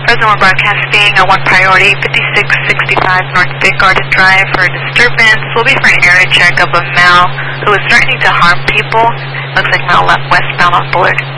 Fresno, we're broadcasting on 1 priority, 5665 North Big Garden Drive for a disturbance. Will be for an area check of a male who is threatening to harm people. Looks like male left westbound on Bullard.